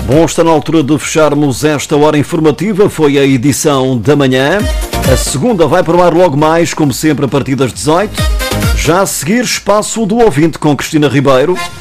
Bom, está na altura de fecharmos esta hora informativa. Foi a edição da manhã. A segunda vai para o ar logo mais, como sempre, a partir das 18. Já a seguir, espaço do ouvinte com Cristina Ribeiro.